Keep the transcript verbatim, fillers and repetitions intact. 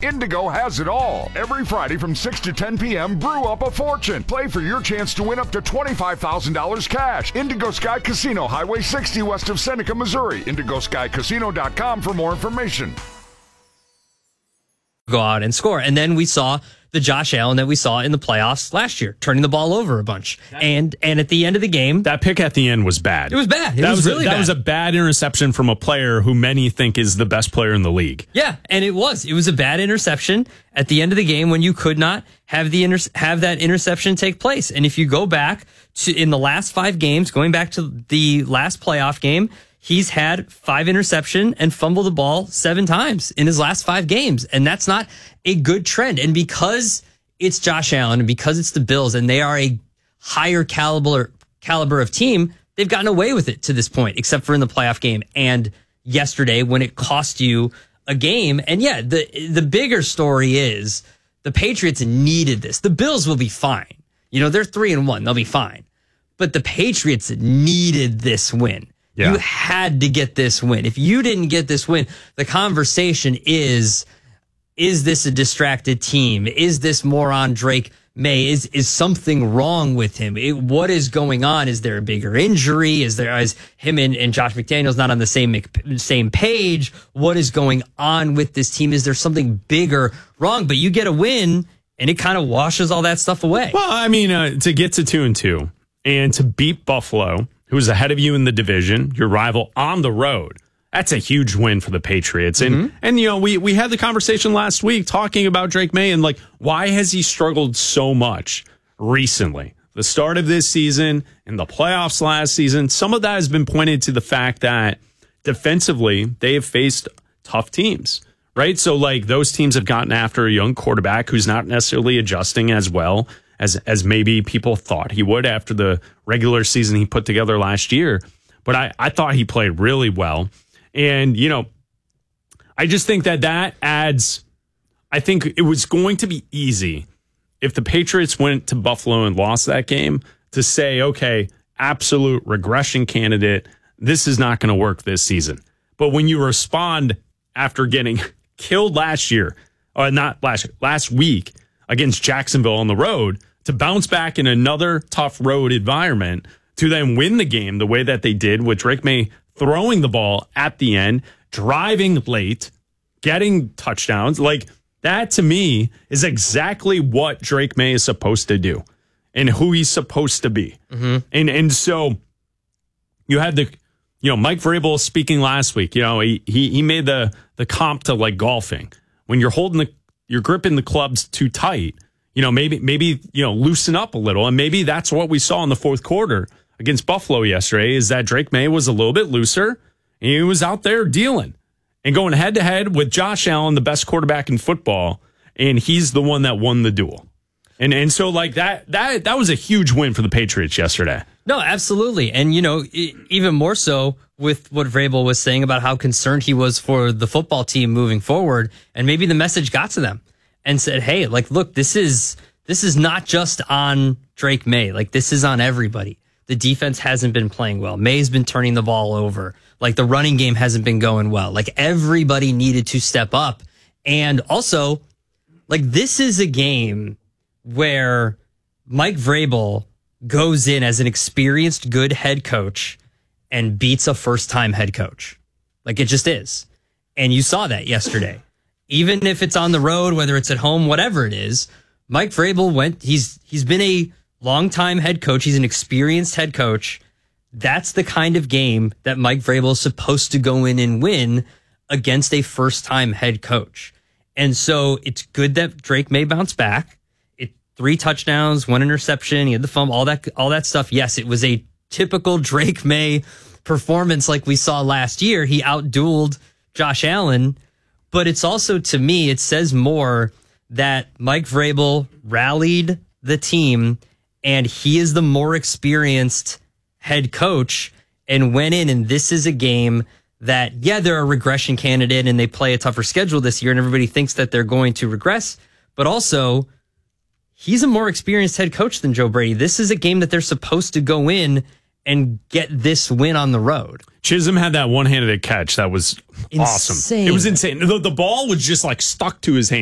Indigo has it all. Every Friday from six to ten p.m., brew up a fortune. Play for your chance to win up to twenty-five thousand dollars cash. Indigo Sky Casino, Highway sixty west of Seneca, Missouri. indigo sky casino dot com for more information. Go out and score. And then we saw the Josh Allen that we saw in the playoffs last year, turning the ball over a bunch. And and at the end of the game, that pick at the end was bad. It was bad. It that was, was really a, that bad. was a bad interception from a player who many think is the best player in the league. Yeah, and it was. It was a bad interception at the end of the game when you could not have the inter- have that interception take place. And if you go back to in the last five games, going back to the last playoff game, he's had five interception and fumbled the ball seven times in his last five games. And that's not a good trend. And because it's Josh Allen and because it's the Bills and they are a higher caliber caliber of team, they've gotten away with it to this point, except for in the playoff game and yesterday when it cost you a game. And yeah, the the bigger story is the Patriots needed this. The Bills will be fine. You know, they're three and one. They'll be fine. But the Patriots needed this win. Yeah. You had to get this win. If you didn't get this win, the conversation is, is this a distracted team? Is this moron Drake May? Is is something wrong with him? It, what is going on? Is there a bigger injury? Is there is him and, and Josh McDaniels not on the same same page? What is going on with this team? Is there something bigger wrong? But you get a win, and it kind of washes all that stuff away. Well, I mean, uh, to get to two and two and to beat Buffalo, who's ahead of you in the division, your rival on the road. That's a huge win for the Patriots. And, mm-hmm. and you know, we, we had the conversation last week talking about Drake May and, like, why has he struggled so much recently? The start of this season and the playoffs last season, some of that has been pointed to the fact that defensively they have faced tough teams, right? So, like, those teams have gotten after a young quarterback who's not necessarily adjusting as well as as maybe people thought he would after the regular season he put together last year. But I, I thought he played really well. And, you know, I just think that that adds, I think it was going to be easy if the Patriots went to Buffalo and lost that game to say, okay, absolute regression candidate, this is not going to work this season. But when you respond after getting killed last year, or not last last week against Jacksonville on the road, to bounce back in another tough road environment, to then win the game the way that they did with Drake May throwing the ball at the end, driving late, getting touchdowns. Like, that to me is exactly what Drake May is supposed to do and who he's supposed to be. Mm-hmm. And and so you had the, you know, Mike Vrabel speaking last week, you know, he he, he made the the comp to like golfing. When you're holding the, you're gripping the clubs too tight, you know, maybe, maybe, you know, loosen up a little. And maybe that's what we saw in the fourth quarter against Buffalo yesterday, is that Drake May was a little bit looser and he was out there dealing and going head to head with Josh Allen, the best quarterback in football. And he's the one that won the duel. And and so like that, that, that was a huge win for the Patriots yesterday. No, absolutely. And, you know, even more so with what Vrabel was saying about how concerned he was for the football team moving forward. And maybe the message got to them and said, hey, like, look, this is this is not just on Drake May. Like, this is on everybody. The defense hasn't been playing well. May's been turning the ball over. Like, the running game hasn't been going well. Like, everybody needed to step up. And also, like, this is a game where Mike Vrabel goes in as an experienced, good head coach and beats a first-time head coach. Like, it just is. And you saw that yesterday. Even if it's on the road, whether it's at home, whatever it is, Mike Vrabel went, he's he's been a longtime head coach. He's an experienced head coach. That's the kind of game that Mike Vrabel is supposed to go in and win against a first-time head coach. And so it's good that Drake May bounce back. It three touchdowns, one interception, he had the fumble, all that all that stuff. Yes, it was a typical Drake May performance like we saw last year. He outdueled Josh Allen. But it's also, to me, it says more that Mike Vrabel rallied the team and he is the more experienced head coach and went in. And this is a game that, yeah, they're a regression candidate and they play a tougher schedule this year and everybody thinks that they're going to regress. But also, he's a more experienced head coach than Joe Brady. This is a game that they're supposed to go in and get this win on the road. Chisholm had that one-handed catch that was insane. Awesome. It was insane. The, the ball was just like stuck to his hand.